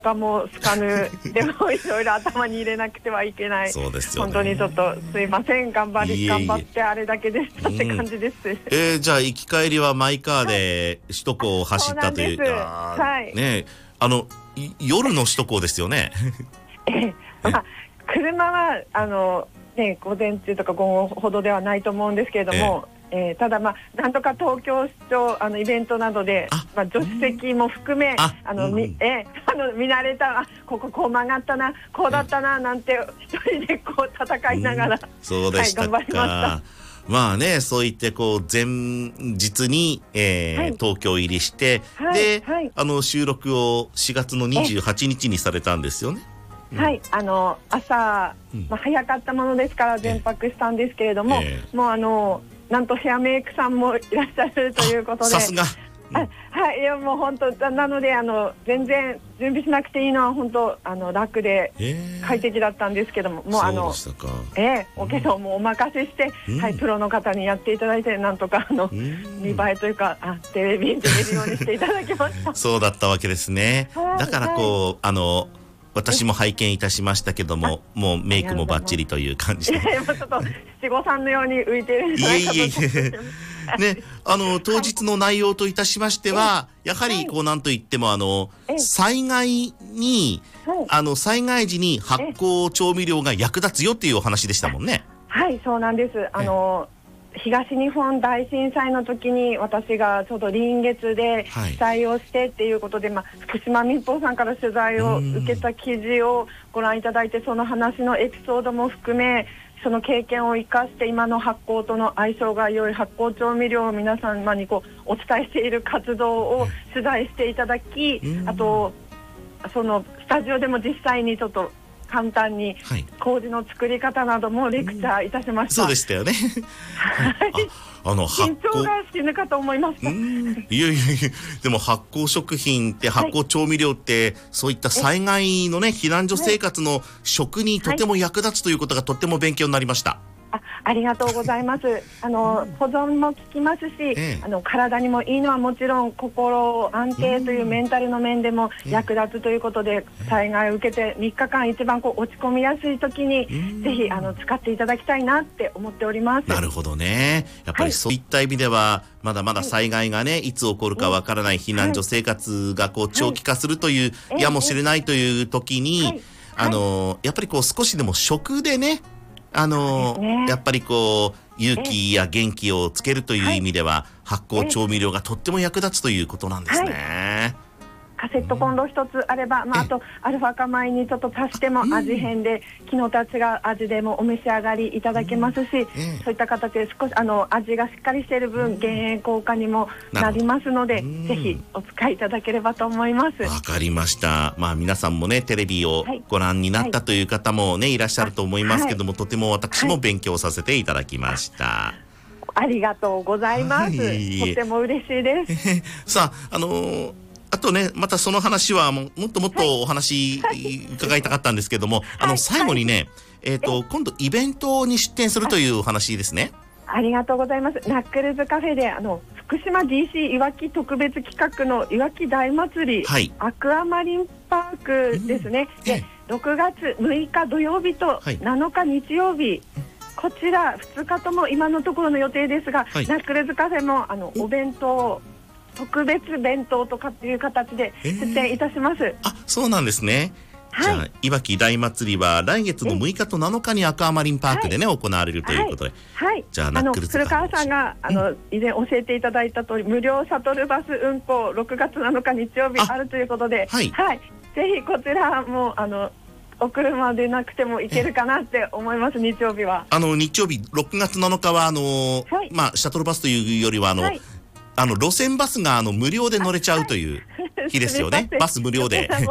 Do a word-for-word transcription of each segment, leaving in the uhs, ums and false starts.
かもスカヌでもいろいろ頭に入れなくてはいけない。 そうですよね。 本当にちょっとすいません、頑張りいえいえ頑張ってあれだけでしたって感じです、うん、 えー、じゃあ行き帰りはマイカーで首都高を走ったという、 はい、 ね、あの夜の首都高ですよね。 えまあ、車はあの、ね、午前中とか午後ほどではないと思うんですけれども、ええー、ただ、まあ、なんとか東京出張あのイベントなどで、まあ、助手席も含め、ああの、うん、みえー、あの見慣れた、あこここう曲がったなこうだったななんて一人でこう戦いながら、うん、 そうでしたか、はい、頑張りました。まあね、そう言ってこう前日に、えーはい、東京入りして、はい、で、はい、あの収録をしがつのにじゅうはちにちにされたんですよね。 はい、あの朝、まあ、早かったものですから全泊したんですけれども、えー、もうあのなんとヘアメイクさんもいらっしゃるということで、 さすが、 うん、あはい、いやもう本当なのであの全然準備しなくていいのは本当あの楽で快適だったんですけども、もうあのええお化粧もお任せして、うん、はい、プロの方にやっていただいてなんとかあの、うん、見栄えというかあテレビに出れるようにしていただきました。 そうだったわけですね。だからこう、はい、あの私も拝見いたしましたけども、もうメイクもバッチリという感じで、いやいやもうちょっと七五三のように浮いてるんじゃないかと思っていえいえいえね、あの当日の内容といたしましては、やはりこうなんといってもあの災害にあの災害時に発酵調味料が役立つよっていうお話でしたもんね。 はい、そうなんです。あの東日本大震災の時に私がちょうど臨月で被災をしてっていうことで、はい、まあ、福島民放さんから取材を受けた記事をご覧いただいて、その話のエピソードも含めその経験を生かして今の発酵との相性が良い発酵調味料を皆様にこうお伝えしている活動を取材していただき、あとそのスタジオでも実際にちょっと簡単に麹の作り方などもレクチャーいたしました。 そうでしたよね。 はい、あの緊張が死ぬかと思いました。いやいやいや、でも発酵食品って発酵調味料って、はい、そういった災害のね避難所生活の食にとても役立つということがとっても勉強になりました。 あ, ありがとうございます。あの保存も効きますし、ええ、あの体にもいいのはもちろん心安定というメンタルの面でも役立つということで、うん、災害を受けてみっかかん一番こう落ち込みやすい時に、うん、ぜひあの使っていただきたいなって思っております。 なるほどね。やっぱりそういった意味では、はい、まだまだ災害がね、いつ起こるかわからない避難所生活がこう長期化するという、はい、やもしれないという時に、はい、あのやっぱりこう少しでも食でね、あのね、やっぱりこう勇気や元気をつけるという意味では、はい、発酵調味料がとっても役立つということなんですね。はい、 カセットコンロ一つあれば、まあ、あとアルファ化米にちょっと足しても味変で昨日たちが味でもお召し上がりいただけますし、そういった形で少しあの味がしっかりしている分減塩効果にもなりますので、ぜひお使いいただければと思います。 わかりました。まあ皆さんもねテレビをご覧になったという方もね、はい、いらっしゃると思いますけども、はい、とても私も勉強させていただきました。はい、 ありがとうございます。はい、とても嬉しいです。 さあ、あのーあとね、またその話はもっともっとお話、はい、伺いたかったんですけども、はい、あの最後にね、はい、えっと今度イベントに出展するというお話ですね。 ありがとうございます。ナックルズカフェであの福島 ディーシー いわき特別企画のいわき大祭り、はい、アクアマリンパークですね。うん、でろくがつむいか土曜日となのか日曜日、はい、こちらふつかとも今のところの予定ですが、はい、ナックルズカフェもあのお弁当特別弁当とかっていう形で出展いたします。えー、 あ、そうなんですね。はい、じゃあいわき大祭りは来月のむいかとなのかにアクアマリンパークでね、はい、行われるということで、 はい、 じゃあナックルズ古川さんがあの、うん、以前教えていただいた通り無料シャトルバス運行ろくがつなのか日曜日あるということで、はいはい、ぜひこちらもあのお車でなくても行けるかなって思います。日曜日はあの日曜日ろくがつなのかはあのーはい、まあシャトルバスというよりはあの、はい、あの路線バスがあの無料で乗れちゃうという日ですよね。バス無料で。はい、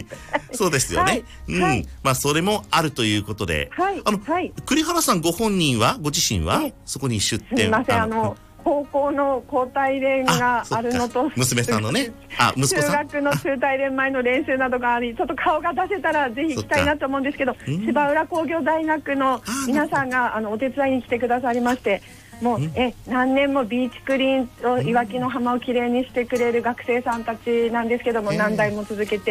そうですよね。はい、うん、はい、まあそれもあるということで、はい、あの、はい、栗原さんご本人はご自身はそこに出店。 すみません、あの高校の交代練があるのと娘さんのね、あ、息子さん、 中学の中退練前の練習などがあり、ちょっと顔が出せたらぜひ行きたいなと思うんですけど、芝浦工業大学の皆さんがあのお手伝いに来てくださりまして、 もうえ何年もビーチクリーンといわきの浜をきれいにしてくれる学生さんたちなんですけども、何代も続けて